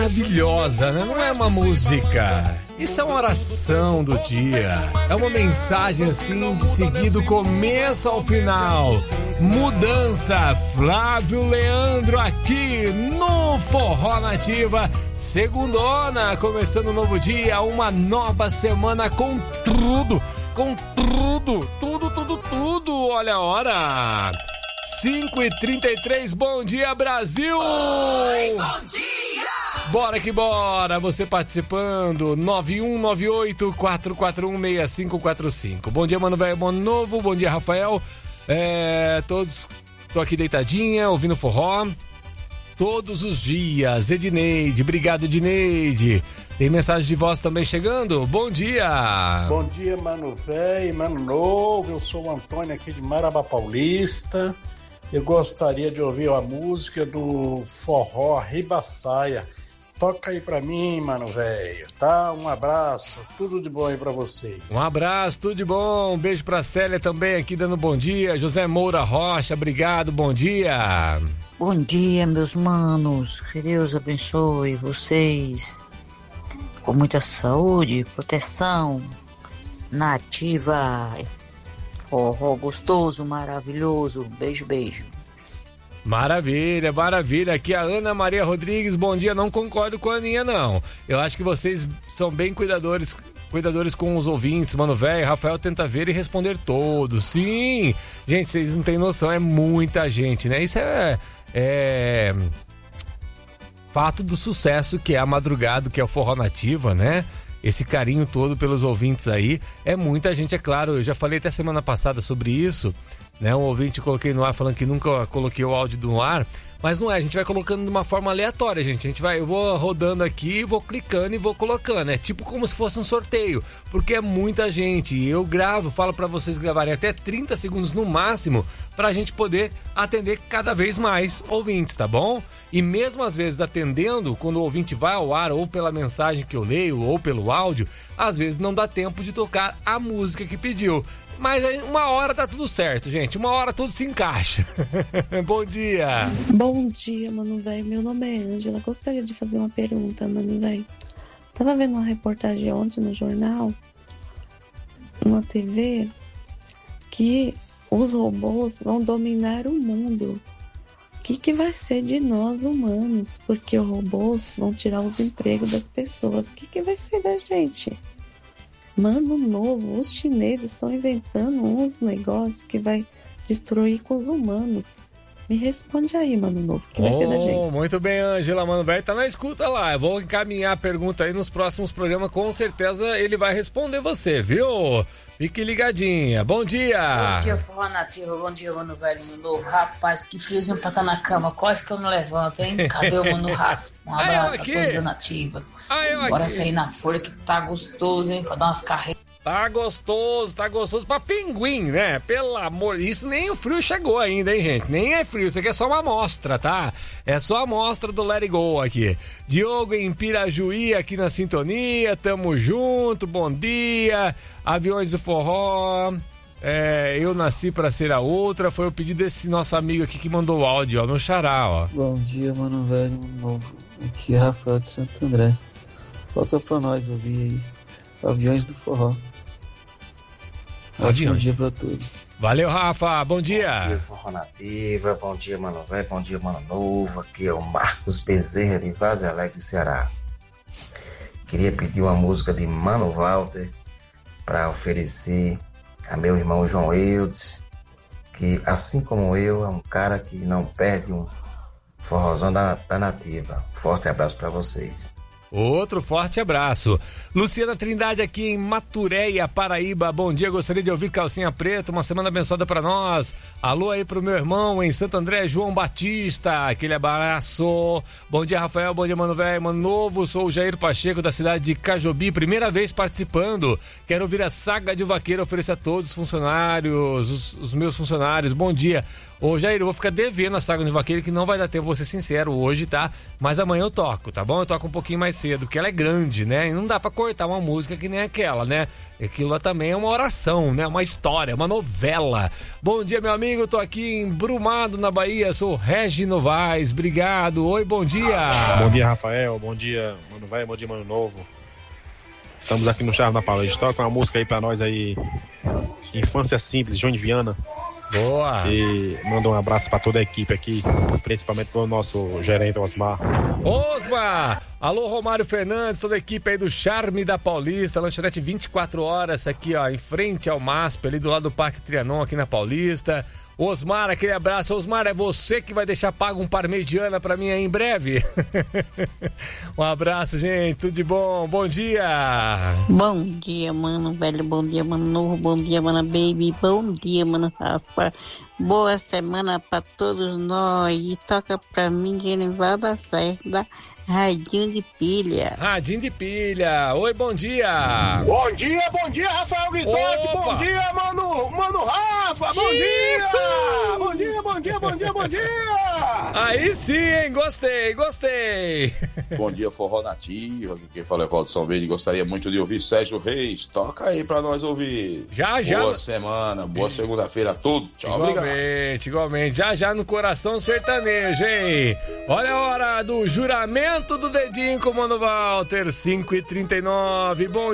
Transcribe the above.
Maravilhosa, né? Não é uma música. Isso é uma oração do dia. É uma mensagem assim de seguir do começo ao final. Mudança. Flávio Leandro aqui no Forró Nativa. Segundona, começando um novo dia, uma nova semana com tudo. Com tudo. Tudo. Olha a hora. 5h33, bom dia Brasil! Oi, bom dia! Bora que bora, você participando, 9198-441-6545. Bom dia, Mano Velho, bom novo, bom dia, Rafael. Todos, tô aqui deitadinha, ouvindo forró, todos os dias. Edneide, obrigado Edneide. Tem mensagem de voz também chegando, bom dia. Bom dia, Mano Velho, Mano Novo, eu sou o Antônio aqui de Marabá Paulista. Eu gostaria de ouvir a música do Forró Ribaçaia. Toca aí pra mim, Mano Velho, tá? Um abraço, tudo de bom aí pra vocês. Um abraço, tudo de bom. Um beijo pra Célia também aqui dando bom dia. José Moura Rocha, obrigado, bom dia. Bom dia, meus manos. Que Deus abençoe vocês com muita saúde, proteção, nativa. Forró gostoso, maravilhoso. Beijo. Maravilha. Aqui a Ana Maria Rodrigues, bom dia. Não concordo com a Aninha, não. Eu acho que vocês são bem cuidadores com os ouvintes. Mano Velho, Rafael tenta ver e responder todos. Sim, gente, vocês não têm noção, é muita gente, né? Isso é fato do sucesso que é a madrugada, que é o Forró Nativa, né? Esse carinho todo pelos ouvintes aí, é muita gente, é claro, eu já falei até semana passada sobre isso, né? Um ouvinte eu coloquei no ar falando que nunca coloquei o áudio no ar, mas não é, a gente vai colocando de uma forma aleatória, gente, eu vou rodando aqui, vou clicando e vou colocando, é tipo como se fosse um sorteio, porque é muita gente, e eu gravo, falo pra vocês gravarem até 30 segundos no máximo, pra gente poder atender cada vez mais ouvintes, tá bom? E mesmo às vezes atendendo, quando o ouvinte vai ao ar, ou pela mensagem que eu leio, ou pelo áudio, às vezes não dá tempo de tocar a música que pediu. Mas uma hora tá tudo certo, gente. Uma hora tudo se encaixa. Bom dia. Bom dia, Mano Velho. Meu nome é Ângela. Gostaria de fazer uma pergunta, Mano Velho. Tava vendo uma reportagem ontem no jornal, na TV, que os robôs vão dominar o mundo. O que vai ser de nós humanos? Porque os robôs vão tirar os empregos das pessoas. O que vai ser da gente? Mano Novo, os chineses estão inventando uns negócios que vai destruir com os humanos. Me responde aí, Mano Novo, que vai ser da gente. Muito bem, Ângela, Mano Velho, tá na escuta lá. Eu vou encaminhar a pergunta aí nos próximos programas, com certeza ele vai responder você, viu? Fique ligadinha. Bom dia. Bom dia, Forró Nativa. Bom dia, Mano Velho, Mano Novo. Rapaz, que friozinho pra estar na cama. Quase que eu não levanto, hein? Cadê o Mano Rafa? Um abraço a todos da Nativa. Bora sair na folha que tá gostoso, hein? Pra dar umas carreiras. Tá gostoso pra pinguim, né? Pelo amor, isso nem o frio chegou ainda, hein, gente? Nem é frio, isso aqui é só uma amostra, tá? É só a amostra do Let It Go aqui. Diogo em Pirajuí aqui na sintonia, tamo junto, bom dia. Aviões do Forró, eu nasci pra ser a outra, foi o pedido desse nosso amigo aqui que mandou o áudio, ó, no Xará, ó. Bom dia, Mano Velho, Mano Novo. Aqui é Rafael de Santo André. Falta pra nós ouvir aí. Aviões do Forró. Bom dia pra todos. Valeu, Rafa. Bom dia. Bom dia, Forró Nativa. Bom dia, Mano Velho. Bom dia, Mano Novo. Aqui é o Marcos Bezerra de Vaz Alegre, Ceará. Queria pedir uma música de Mano Walter para oferecer a meu irmão João Eudes, que assim como eu, é um cara que não perde um forrozão da Nativa. Forte abraço para vocês. Outro forte abraço. Luciana Trindade aqui em Maturéia, Paraíba. Bom dia, gostaria de ouvir Calcinha Preta, uma semana abençoada pra nós. Alô aí pro meu irmão em Santo André, João Batista, aquele abraço. Bom dia, Rafael, bom dia, Mano Velho, Mano Novo. Sou o Jair Pacheco da cidade de Cajobi, primeira vez participando. Quero ouvir a Saga de Vaqueiro, oferecer a todos os funcionários, os meus funcionários. Bom dia. Ô, Jair, eu vou ficar devendo a Saga no Vaqueiro, que não vai dar tempo, vou ser sincero, hoje, tá? Mas amanhã eu toco, tá bom? Eu toco um pouquinho mais cedo, porque ela é grande, né? E não dá pra cortar uma música que nem aquela, né? Aquilo lá também é uma oração, né? Uma história, uma novela. Bom dia, meu amigo, eu tô aqui em Brumado, na Bahia, sou Regi Novaes, obrigado. Oi, bom dia. Bom dia, Rafael, bom dia, Mano Velho, bom dia, Mano Novo. Estamos aqui no Charme da Paulista. Toca uma música aí pra nós aí, Infância Simples, João de Viana. Boa! E manda um abraço pra toda a equipe aqui, principalmente pro nosso gerente Osmar. Osmar! Alô, Romário Fernandes, toda a equipe aí do Charme da Paulista, lanchonete 24 horas aqui, ó, em frente ao MASP, ali do lado do Parque Trianon, aqui na Paulista. Osmar, aquele abraço. Osmar, é você que vai deixar pago um parmegiana pra mim aí em breve? Um abraço, gente, tudo de bom, bom dia! Bom dia, Mano Velho, bom dia, Mano Novo, bom dia, Mana Baby, bom dia, Mano Rafa, boa semana pra todos nós, e toca pra mim, Genivaldo Lacerda, Radinho de Pilha. Radinho de Pilha. Oi, bom dia. Bom dia, Rafael Guitotti. Bom dia, Mano Rafa. Bom dia. Bom dia. Aí sim, hein? Gostei. Bom dia, Forró Nativa. Quem fala é Valdo São Verde. Gostaria muito de ouvir Sérgio Reis. Toca aí pra nós ouvir. Já. Boa semana, boa segunda-feira a todos. Tchau, igualmente. Já no coração sertanejo, hein? Olha a hora do juramento do dedinho com o Mano Walter, 5h39. Bom